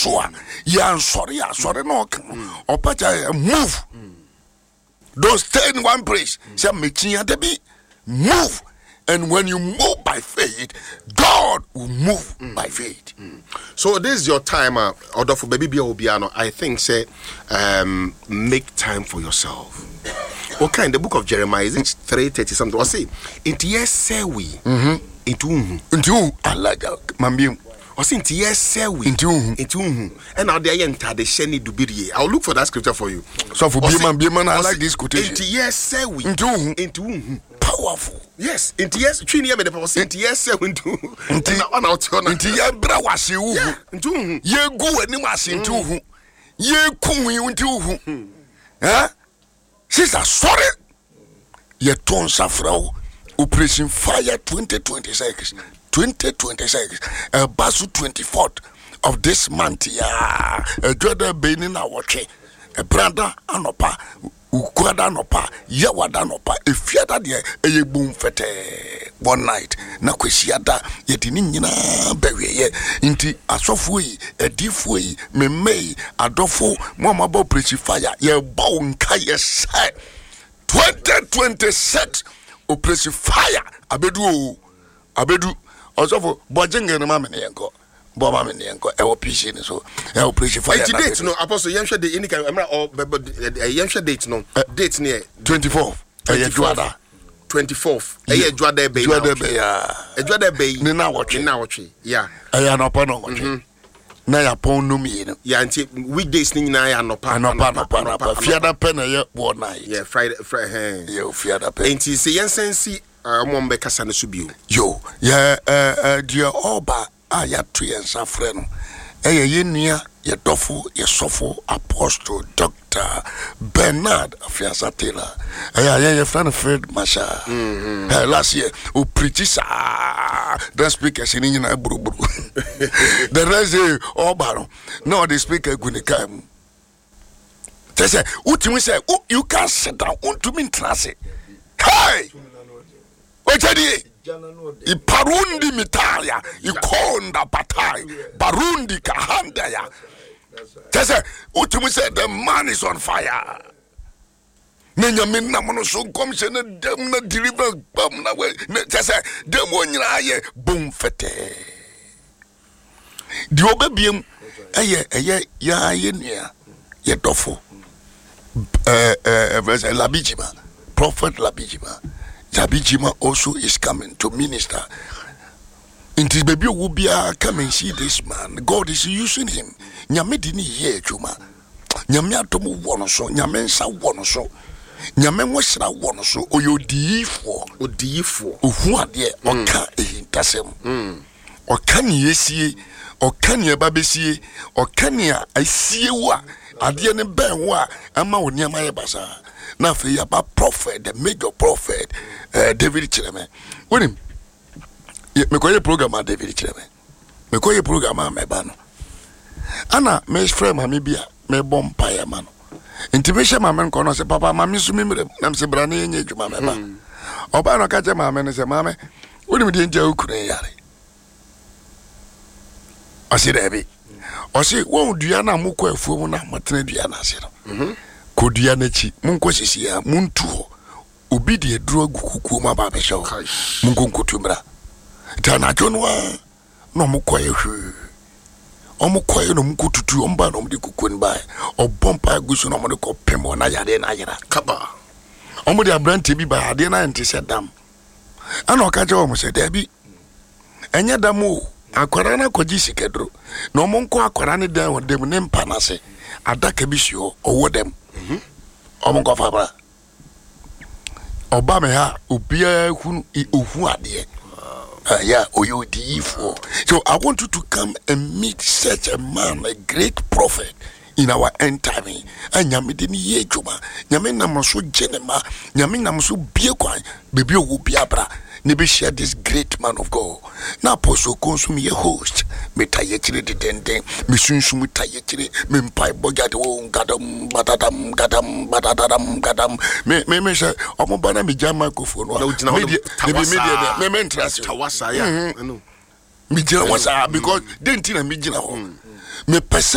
soa yan sorry no opacha move. Don't stay in one place. Say making at be move. And when you move by faith, God will move by faith. So this is your time, order for baby Obiano. I think say make time for yourself. Okay, in the book of Jeremiah, is it 3:30 something? I say, into yes, say we. Into I like that. Mambi. I say into yes, say we. Into. And now they enter the sheni dubiri. I'll look for that scripture for you. So for Biman, I like this quotation. Into yes, say we. Into. Powerful. Yes, into yes, Chini me the power. Into yes, say we. Into ye bra wasi uhu. Into ye go ani wasi into uhu. Ye kum into uhu. Eh? Sister, sorry. Ye ton safrao. Operation Fire 2026. 2026. Basu 24th of this month. Yeah. Jordan Benin Awache. A brother anopa. Ukwada nopa. Yawada nopa. If you had a boom fete one night. Na kwesiada. Yetini nina bewe ye. Inti asofui. Edifui. Memei. Adofo. Mwamabo Operation Fire. Ye bow kaya say. 2026 Operation Fire abedu also for bojenge na mama yenko bo mama yenko e operation so e Operation Fire date no apostle yemhwe de any kind or yemhwe date no date ne 24th e juada 24th e juada be ya e juada be ni na wotwe yeah e anopa no wotwe na ya pon no mi no ya nti weekdays ni nyina ya anopa fiada pen ye one night yeah Friday yeah fiada pen nti se yensensi mombe kasa na subio yo yeah dia oba aya to yensa frɛ no ye nua ye dofo ye sofo apostle Dr. Bernard Afiasa Taylor ye friend Fred Masha last year o preach the speaker sini na buru the rest day obaro no the speaker gunikam they say utimi say you can sit down untumi ntrase hey ojadi iparundi mitaya ikonda patai barundi kahanda ya they say utimi say the man is on fire Nenyamin na mono so kom se na dem na deliver bam na we they say dem onyira ye bom fete di obabiem eye ya ye nua ye dofo Labijima Prophet Labijima also is coming to minister. In this baby will be come and see this man. God is using him. Nyame dini ye chuma. Nyame atomo wono so, nyame nsa wono so. Nyame nwosra wono so oyodifo. Ohu ade oka ehintasem. Oka ni yesie, oka ni babesie, oka ni asie wa ade ne ben wa ama woni ama ye basa. Na fe ya ba prophet, the major prophet David Chireme. Wonim me koye program David Chireme. Me koye program me ba no. Ana me frame ma me bia me bompa ya ma no. Intimation ma men kono se papa ma mi sumi mire na se bra na enye djuma me ba. Oba no ka je ma me ne se ma me wonim de nja okunu yare. Ose debi. Ose wo dua na mukọ afuo na matena dua na ase no. Kodua na chi munko sisi ya muntu obi de duro agukuku ma ba be hye munko nkotumra. Tana jonwa no mukọ ehwe. Omukoye no mkututu omba no mudi kukuni bae obompa agusu no mudi ko pemo na yade na yira kaba omudi abrante bi ba ade na ente sedam ana okaje o mo se dabi enye damu akwara na koji sikedro no monko akwara ne dan wodem ne mpanase adaka bi sio owodem omonko fabra oba me ha obia hu ohu ade yeah, Oyodifo. So I want you to come and meet such a man, a great prophet in our end time. And Yamidini Yejuma, Yamina so Genema, Yamina so Biakwan, Baby Ubiabra, Nebe share this great man of God. Now, Poso consume your host, Metayetri the Dende, Missun Sumutayetri, Mimpai Bogado, Gadam, Gadam, me say, Omobana Mijama microphone, media, Mementress, Tawasa, because didn't Mijina, me